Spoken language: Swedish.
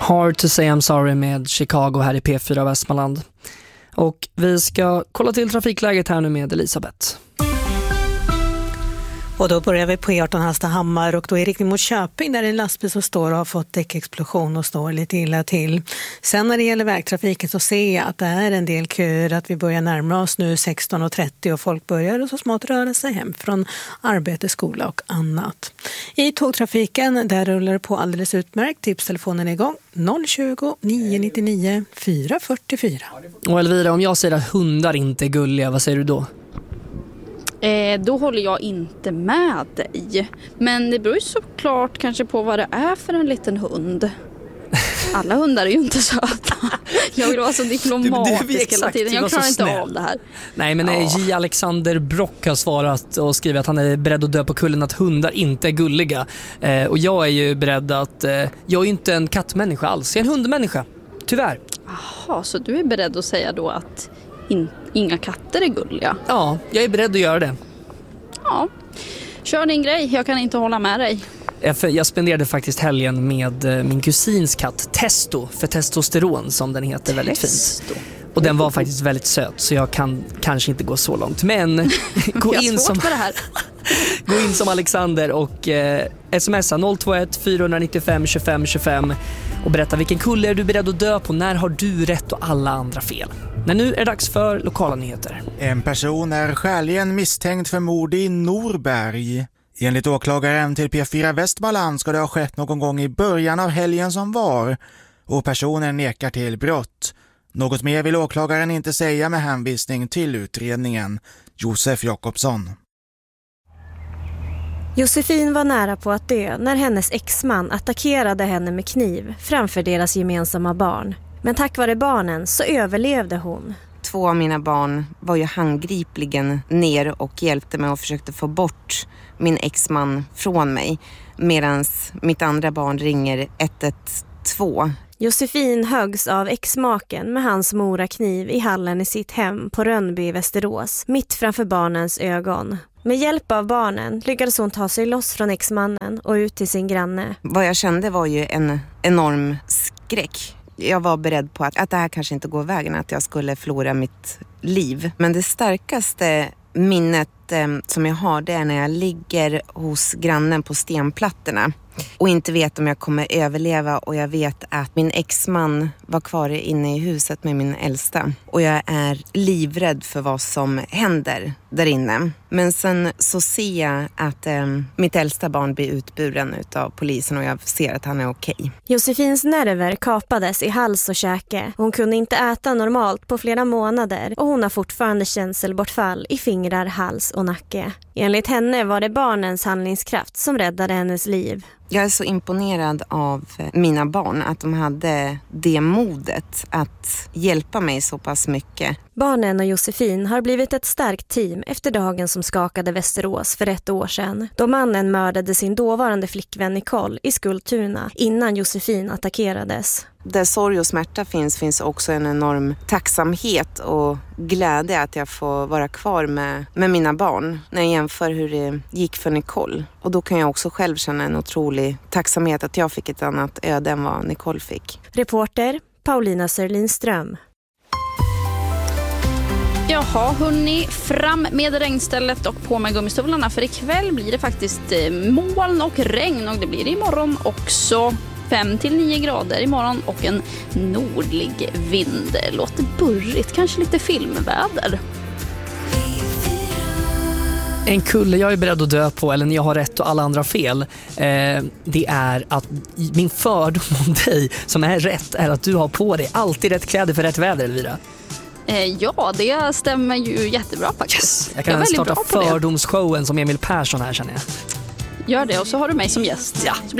Hard to say I'm sorry med Chicago här i P4 Västmanland. Och vi ska kolla till trafikläget här nu med Elisabeth. Och då börjar vi på E18 Hallstahammar och då är riktning mot Köping där en lastbil som står och har fått däckexplosion och står lite illa till. Sen när det gäller vägtrafiken så ser jag att det är en del köer, att vi börjar närma oss nu 16:30 och folk börjar så smått röra sig hem från arbete, skola och annat. I tågtrafiken där rullar det på alldeles utmärkt. Tipstelefonen är igång 020 999 444. Och Elvira, om jag säger att hundar inte är gulliga, vad säger du då? Då håller jag inte med dig. Men det beror ju såklart kanske på vad det är för en liten hund. Alla hundar är ju inte söta. Jag vill vara så diplomatisk hela tiden. Jag klarar inte av det här. Nej, men J. Alexander Brock har svarat och skrivit att han är beredd att dö på kullen att hundar inte är gulliga. Och jag är ju beredd att... jag är ju inte en kattmänniska alls. Jag är en hundmänniska. Tyvärr. Jaha, så du är beredd att säga då att... inga katter är gulliga. Ja, jag är beredd att göra det. Ja, kör din grej. Jag kan inte hålla med dig. Jag spenderade faktiskt helgen med min kusins katt Testo, för testosteron som den heter, väldigt fint. Och den var faktiskt väldigt söt, så jag kan kanske inte gå så långt. Men gå in som Alexander och smsa 021 495 25 25 och berätta vilken kulle är du beredd att dö på. När har du rätt och alla andra fel? Men nu är det dags för lokala nyheter. En person är skäligen misstänkt för mord i Norberg. Enligt åklagaren till P4 Västmanland ska det ha skett någon gång i början av helgen som var. Och personen nekar till brott. Något mer vill åklagaren inte säga med hänvisning till utredningen. Josef Jakobsson. Josefin var nära på att dö när hennes exman attackerade henne med kniv framför deras gemensamma barn. Men tack vare barnen så överlevde hon. 2 av mina barn var ju handgripligen ner och hjälpte mig och försökte få bort min exman från mig. Medan mitt andra barn ringer 112. Josefin höggs av exmaken med hans morakniv i hallen i sitt hem på Rönnby i Västerås, mitt framför barnens ögon. Med hjälp av barnen lyckades hon ta sig loss från exmannen och ut till sin granne. Vad jag kände var ju en enorm skräck. Jag var beredd på att det här kanske inte går vägen, att jag skulle förlora mitt liv. Men det starkaste minnet som jag har, det är när jag ligger hos grannen på stenplattorna och inte vet om jag kommer överleva, och jag vet att min exman var kvar inne i huset med min äldsta och jag är livrädd för vad som händer där inne. Men sen så ser jag att mitt äldsta barn blir utburen av polisen och jag ser att han är okej. Josefins nerver kapades i hals och käke. Hon kunde inte äta normalt på flera månader och hon har fortfarande känselbortfall i fingrar, hals och nacke. Enligt henne var det barnens handlingskraft som räddade hennes liv. Jag är så imponerad av mina barn, att de hade det modet att hjälpa mig så pass mycket. Barnen och Josefin har blivit ett starkt team efter dagen som skakade Västerås för 1 år sedan. Då mannen mördade sin dåvarande flickvän Nicole i Skultuna innan Josefin attackerades. Där sorg och smärta finns också en enorm tacksamhet och glädje att jag får vara kvar med mina barn när jag jämför hur det gick för Nicole. Och då kan jag också själv känna en otrolig tacksamhet att jag fick ett annat öde än vad Nicole fick. Reporter Paulina Sörlinström. Jaha, hörni, fram med regnstället och på med gummistövlarna, för ikväll blir det faktiskt moln och regn, och det blir det imorgon också. 5-9 grader imorgon och en nordlig vind. Låter burrigt, kanske lite filmväder. En kulle jag är beredd att dö på, eller när jag har rätt och alla andra fel, det är att min fördom om dig som är rätt är att du har på dig alltid rätt kläder för rätt väder, Elvira. Ja, det stämmer ju jättebra faktiskt. Yes. Jag kan starta fördomsshowen som Emil Persson här, känner jag. Gör det, och så har du mig som gäst. Ja.